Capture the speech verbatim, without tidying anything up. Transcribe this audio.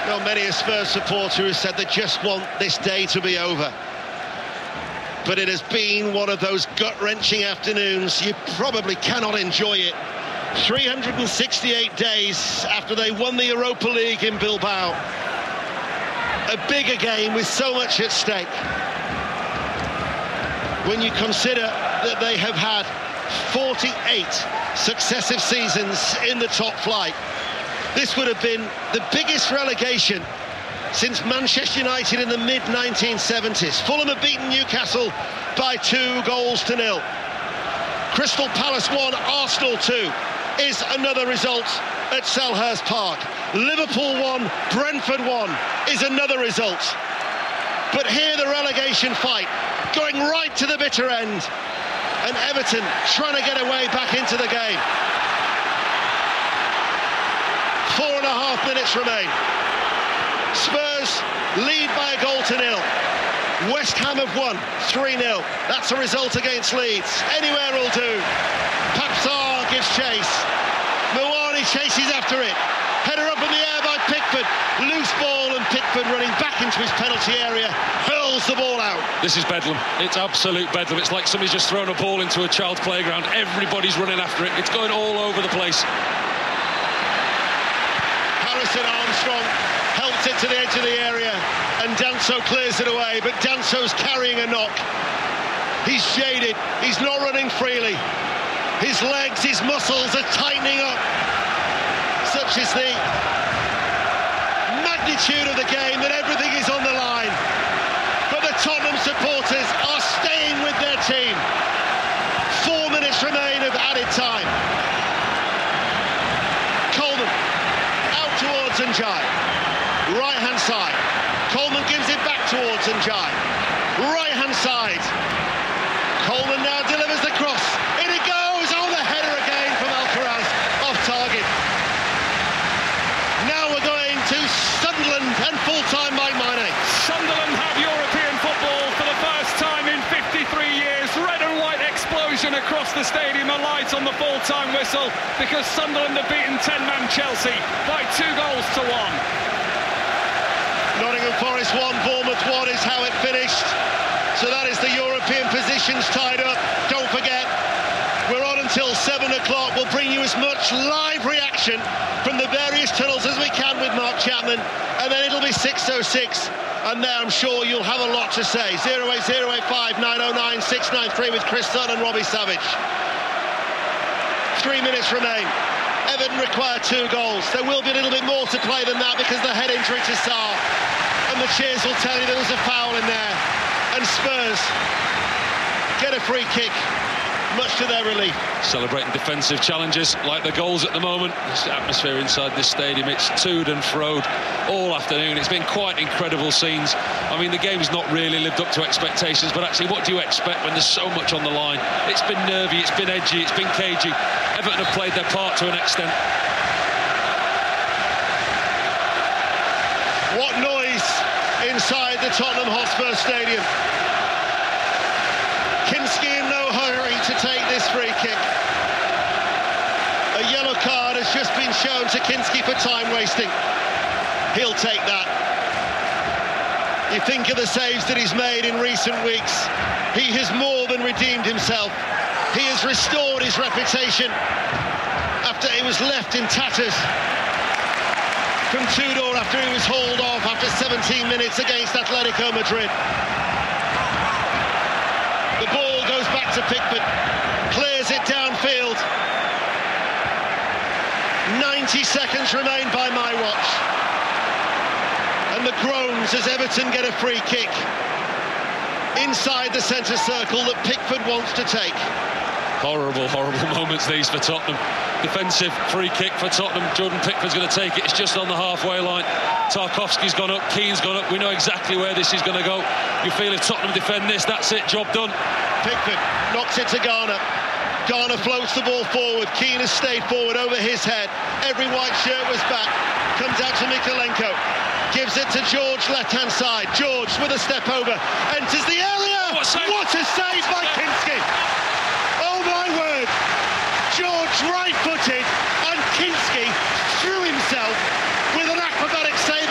Well, many a Spurs supporter who said they just want this day to be over. But it has been one of those gut-wrenching afternoons. You probably cannot enjoy it. three hundred sixty-eight days after they won the Europa League in Bilbao. A bigger game with so much at stake. When you consider that they have had forty-eight successive seasons in the top flight. This would have been the biggest relegation since Manchester United in the mid nineteen seventies. Fulham have beaten Newcastle by two goals to nil. Crystal Palace one, Arsenal two is another result at Selhurst Park. Liverpool one, Brentford one is another result. But here the relegation fight going right to the bitter end, and Everton trying to get away back into the game. Four and a half minutes remain. Spurs lead by a goal to nil. West Ham have won three nil. That's a result against Leeds. Anywhere will do. Papsar gives chase. Mawani chases after it. Header up in the air by Pickford. Loose ball, and Pickford running back into his penalty area hurls the ball out. This is bedlam. It's absolute bedlam. It's like somebody's just thrown a ball into a child's playground. Everybody's running after it. It's going all over the place. Harrison Armstrong helps it to the edge of the area, and Danso clears it away, but Danso's carrying a knock. He's jaded. He's not running freely. His legs, his muscles are tightening up. Such is the magnitude of the game that everything is on the line. But the Tottenham supporters are staying with their team. Four minutes remain of added time. Coleman out towards Ndiaye. Right hand side. Coleman gives it back towards Ndiaye. Right hand side. Coleman now delivers the cross. In it goes. Oh, the header again from Alcaraz off target. Now we're going to Sunderland and full-time Mike Maine. Sunderland have European football for the first time in fifty-three years. Red and white explosion across the stadium, a light on the full-time whistle, because Sunderland have beaten ten-man Chelsea by two goals to one. Nottingham Forest one, Bournemouth one is how it finished. So that is the European positions tied up. Don't forget, we're on until seven o'clock. We'll bring you as much live reaction from the various tunnels as we can with Mark Chapman, and then it'll be six oh six, and there I'm sure you'll have a lot to say. zero eight zero eight five nine oh nine six nine three with Chris Dunn and Robbie Savage. Three minutes remain. Everton require two goals. There will be a little bit more to play than that because the head injury to Sarr, and the cheers will tell you there was a foul in there. And Spurs get a free kick, much to their relief. Celebrating defensive challenges like the goals at the moment. This atmosphere inside this stadium, it's toed and froed all afternoon. It's been quite incredible scenes. I mean, the game's not really lived up to expectations, but actually what do you expect when there's so much on the line? It's been nervy, it's been edgy, it's been cagey. Everton have played their part to an extent. What noise inside the Tottenham Hotspur Stadium. Kinski in no hurry to take this free kick. A yellow card has just been shown to Kinski for time wasting. He'll take that. You think of the saves that he's made in recent weeks. He has more than redeemed himself. He has restored his reputation after he was left in tatters from Tudor after he was hauled off after seventeen minutes against Atletico Madrid. The ball goes back to Pickford, clears it downfield. ninety seconds remain by my watch. And the groans as Everton get a free kick inside the centre circle that Pickford wants to take. Horrible, horrible moments these for Tottenham. Defensive free kick for Tottenham. Jordan Pickford's going to take it. It's just on the halfway line. Tarkowski's gone up. Keane's gone up. We know exactly where this is going to go. You feel if Tottenham defend this, that's it. Job done. Pickford knocks it to Garner. Garner floats the ball forward. Keane has stayed forward over his head. Every white shirt was back. Comes out to Mikalenko. Gives it to George, left-hand side. George with a step over. Enters the area. What a save, what a save by Kinski.